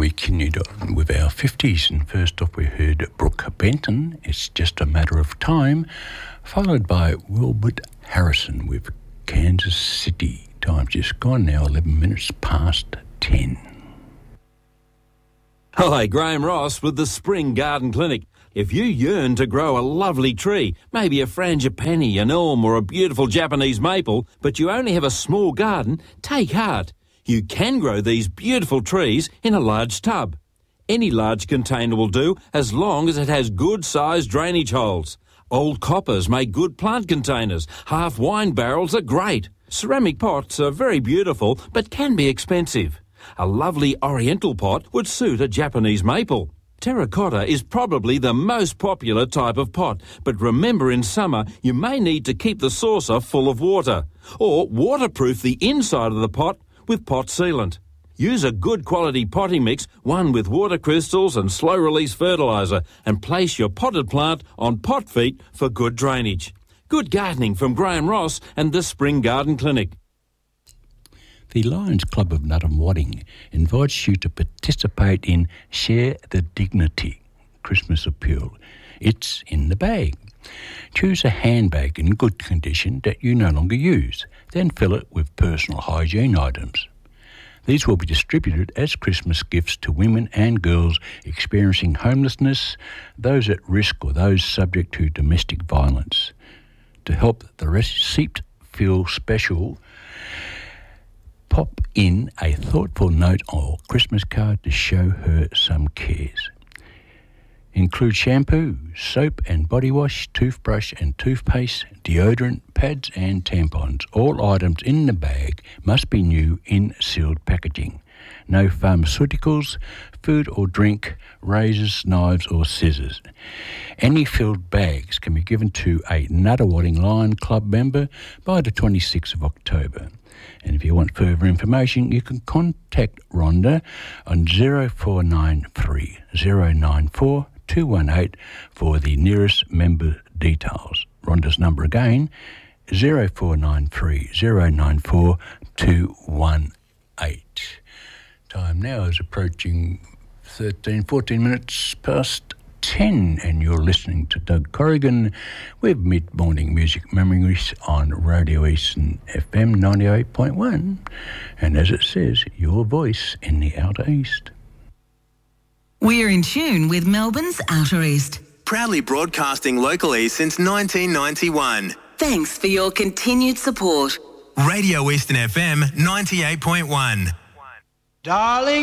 we continued on with our 50s, and first off we heard Brooke Benton, It's Just a Matter of Time, followed by Wilbert Harrison with Kansas City. Time's just gone now, 11 minutes past 10. Hi, Graham Ross with the Spring Garden Clinic. If you yearn to grow a lovely tree, maybe a frangipani, an elm or a beautiful Japanese maple, but you only have a small garden, take heart. You can grow these beautiful trees in a large tub. Any large container will do as long as it has good-sized drainage holes. Old coppers make good plant containers. Half wine barrels are great. Ceramic pots are very beautiful but can be expensive. A lovely oriental pot would suit a Japanese maple. Terracotta is probably the most popular type of pot, but remember in summer you may need to keep the saucer full of water, or waterproof the inside of the pot with pot sealant. Use a good quality potting mix, one with water crystals and slow release fertiliser, and place your potted plant on pot feet for good drainage. Good gardening from Graham Ross and the Spring Garden Clinic. The Lions Club of Nutham Wadding invites you to participate in Share the Dignity Christmas Appeal. It's in the bag. Choose a handbag in good condition that you no longer use, then fill it with personal hygiene items. These will be distributed as Christmas gifts to women and girls experiencing homelessness, those at risk or those subject to domestic violence. To help the recipient feel special, pop in a thoughtful note or Christmas card to show her some cares. Include shampoo, soap and body wash, toothbrush and toothpaste, deodorant, pads and tampons. All items in the bag must be new in sealed packaging. No pharmaceuticals, food or drink, razors, knives or scissors. Any filled bags can be given to a Nuttawading Lion Club member by the 26th of October. And if you want further information, you can contact Rhonda on 0493 094 218 for the nearest member details. Rhonda's number again, 0493 094 218. Time now is approaching 14 minutes past 10, and you're listening to Doug Corrigan with Mid-Morning Music Memories on Radio Eastern FM 98.1. And as it says, your voice in the Outer East. We're in tune with Melbourne's Outer East. Proudly broadcasting locally since 1991. Thanks for your continued support. Radio Eastern FM 98.1. Darling,